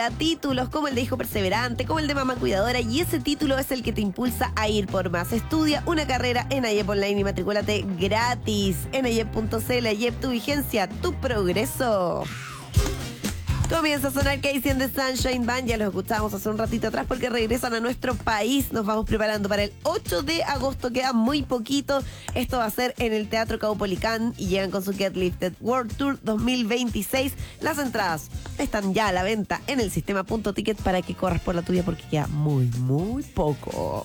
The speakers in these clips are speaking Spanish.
títulos como el de hijo perseverante, como el de mamá cuidadora, y ese título es el que te impulsa a ir por más. Estudia una carrera en AYEP Online y matricúlate gratis en ayep.cl. AYEP, tu vigencia, tu progreso. Comienza a sonar Casey and the Sunshine Band. Ya los escuchábamos hace un ratito atrás porque regresan a nuestro país. Nos vamos preparando para el 8 de agosto. Queda muy poquito. Esto va a ser en el Teatro Caupolicán y llegan con su Get Lifted World Tour 2026. Las entradas están ya a la venta en el sistema.ticket para que corras por la tuya porque queda muy, muy poco.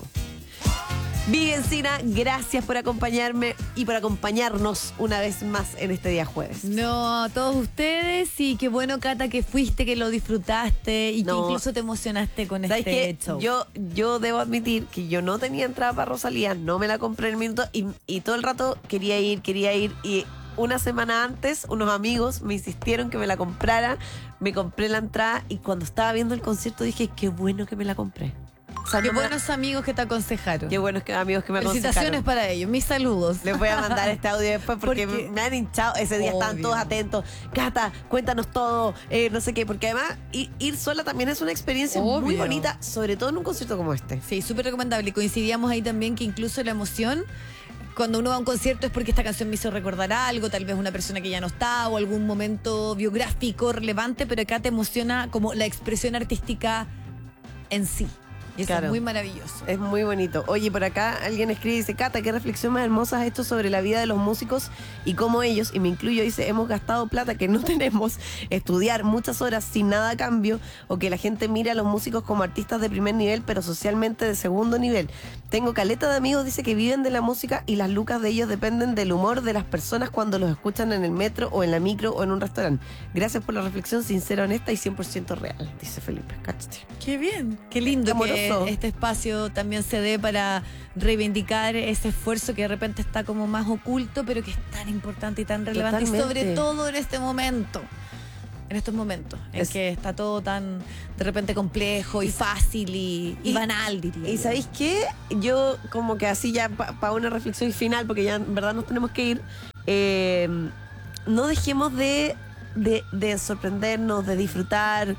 Vivi Encina, gracias por acompañarme y por acompañarnos una vez más en este día jueves. No, a todos ustedes, y qué bueno, Cata, que fuiste, que lo disfrutaste y que incluso te emocionaste con este show. Yo debo admitir que yo no tenía entrada para Rosalía, no me la compré en el minuto y todo el rato quería ir y una semana antes unos amigos me insistieron que me la comprara, me compré la entrada y cuando estaba viendo el concierto dije, qué bueno que me la compré. O sea, qué buenos amigos que te aconsejaron. Qué buenos amigos que me aconsejaron. Felicitaciones para ellos, mis saludos. Les voy a mandar este audio después porque me han hinchado. Ese día estaban todos atentos. Cata, cuéntanos todo, no sé qué. Porque además ir sola también es una experiencia muy bonita, sobre todo en un concierto como este. Sí, súper recomendable. Y coincidíamos ahí también que incluso la emoción cuando uno va a un concierto es porque esta canción me hizo recordar algo, tal vez una persona que ya no está o algún momento biográfico relevante, pero acá te emociona como la expresión artística en sí. Y eso es muy maravilloso. Es muy bonito. Oye, por acá alguien escribe y dice, Cata, qué reflexión más hermosa has hecho sobre la vida de los músicos y cómo ellos, y me incluyo, dice, hemos gastado plata que no tenemos, estudiar muchas horas sin nada a cambio, o que la gente mire a los músicos como artistas de primer nivel, pero socialmente de segundo nivel. Tengo caleta de amigos, dice, que viven de la música y las lucas de ellos dependen del humor de las personas cuando los escuchan en el metro o en la micro o en un restaurante. Gracias por la reflexión sincera, honesta y 100% real, dice Felipe. Cáchate. Qué bien, qué lindo que este espacio también se dé para reivindicar ese esfuerzo que de repente está como más oculto, pero que es tan importante y tan relevante. Totalmente. Y sobre todo en este momento. En estos momentos, en que está todo tan de repente complejo y fácil y banal, diría. ¿Y sabéis qué? Yo como que así ya para una reflexión final, porque ya en verdad nos tenemos que ir, no dejemos de sorprendernos, de disfrutar,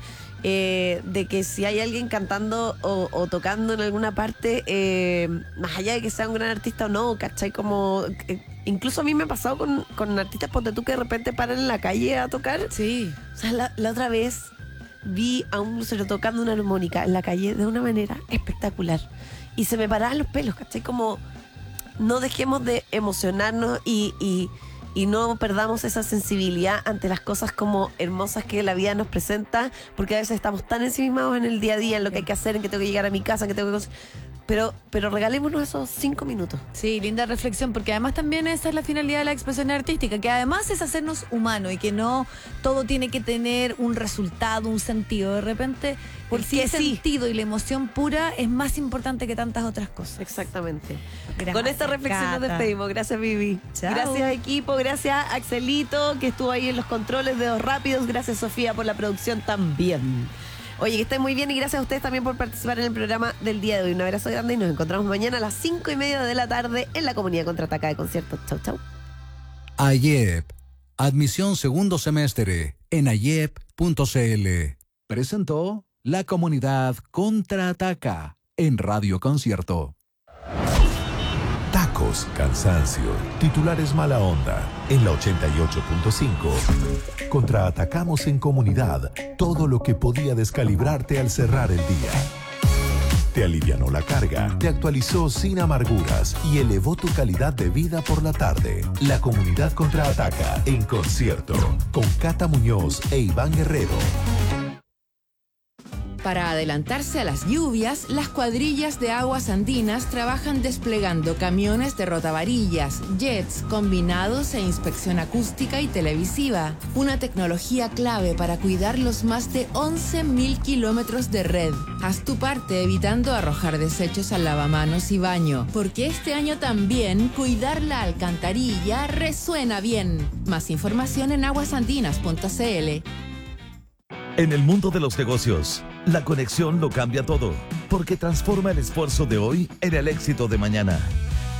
de que si hay alguien cantando o tocando en alguna parte, más allá de que sea un gran artista o no, ¿cachai? Como... incluso a mí me ha pasado con artistas, ponte tú, que de repente paran en la calle a tocar. Sí. O sea, la otra vez vi a un lucero tocando una armónica en la calle de una manera espectacular. Y se me paraban los pelos, ¿cachai? Como no dejemos de emocionarnos y no perdamos esa sensibilidad ante las cosas como hermosas que la vida nos presenta, porque a veces estamos tan ensimismados en el día a día, en lo que hay que hacer, en que tengo que llegar a mi casa, en que tengo que... Pero regalémonos esos 5 minutos. Sí, linda reflexión, porque además también esa es la finalidad de la expresión artística, que además es hacernos humanos y que no todo tiene que tener un resultado, un sentido. De repente, porque el sentido y la emoción pura es más importante que tantas otras cosas. Exactamente. Gracias, con esta reflexión Cata. Nos despedimos. Gracias, Vivi. Chao. Gracias, equipo. Gracias, Axelito, que estuvo ahí en los controles, dedos rápidos. Gracias, Sofía, por la producción también. Oye, que estén muy bien y gracias a ustedes también por participar en el programa del día de hoy. Un abrazo grande y nos encontramos mañana a las 5:30 de la tarde en la Comunidad Contraataca de Conciertos. Chau, chau. AYEP. Admisión segundo semestre en ayep.cl. Presentó la Comunidad Contraataca en Radio Concierto. Tacos, cansancio, titulares mala onda. En la 88.5 contraatacamos en comunidad todo lo que podía descalibrarte al cerrar el día. Te alivianó la carga, te actualizó sin amarguras y elevó tu calidad de vida por la tarde. La Comunidad Contraataca en concierto con Cata Muñoz e Iván Guerrero. Para adelantarse a las lluvias, las cuadrillas de aguas andinas trabajan desplegando camiones de rotavarillas, jets, combinados e inspección acústica y televisiva. Una tecnología clave para cuidar los más de 11.000 kilómetros de red. Haz tu parte evitando arrojar desechos al lavamanos y baño, porque este año también cuidar la alcantarilla resuena bien. Más información en aguasandinas.cl. En el mundo de los negocios, la conexión lo cambia todo, porque transforma el esfuerzo de hoy en el éxito de mañana.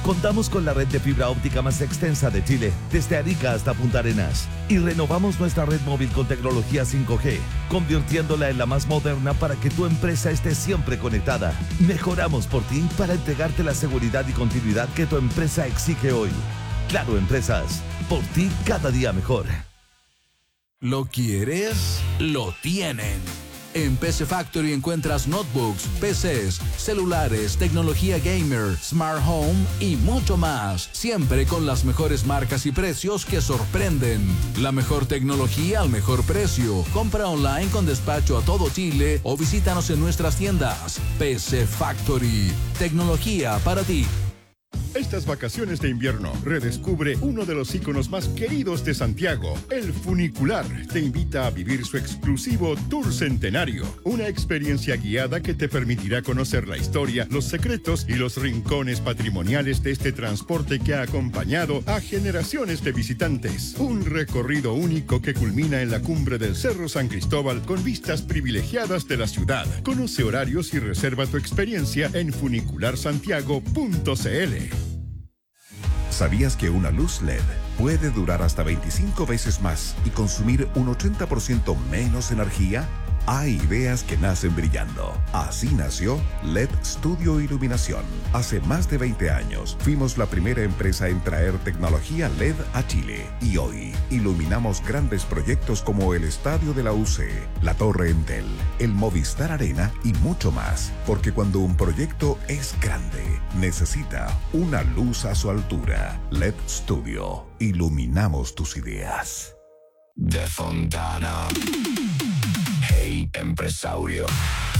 Contamos con la red de fibra óptica más extensa de Chile, desde Arica hasta Punta Arenas. Y renovamos nuestra red móvil con tecnología 5G, convirtiéndola en la más moderna para que tu empresa esté siempre conectada. Mejoramos por ti para entregarte la seguridad y continuidad que tu empresa exige hoy. Claro Empresas, por ti cada día mejor. ¿Lo quieres? Lo tienen. En PC Factory encuentras notebooks, PCs, celulares, tecnología gamer, smart home y mucho más. Siempre con las mejores marcas y precios que sorprenden. La mejor tecnología al mejor precio. Compra online con despacho a todo Chile o visítanos en nuestras tiendas. PC Factory. Tecnología para ti. Estas vacaciones de invierno, redescubre uno de los íconos más queridos de Santiago, el funicular. Te invita a vivir su exclusivo Tour Centenario, una experiencia guiada que te permitirá conocer la historia, los secretos y los rincones patrimoniales de este transporte que ha acompañado a generaciones de visitantes. Un recorrido único que culmina en la cumbre del Cerro San Cristóbal con vistas privilegiadas de la ciudad. Conoce horarios y reserva tu experiencia en funicularsantiago.cl. ¿Sabías que una luz LED puede durar hasta 25 veces más y consumir un 80% menos energía? Hay ideas que nacen brillando. Así nació LED Studio Iluminación. Hace más de 20 años fuimos la primera empresa en traer tecnología LED a Chile. Y hoy iluminamos grandes proyectos como el Estadio de la UC, la Torre Entel, el Movistar Arena y mucho más. Porque cuando un proyecto es grande, necesita una luz a su altura. LED Studio. Iluminamos tus ideas. De Fontana. Hey, empresario.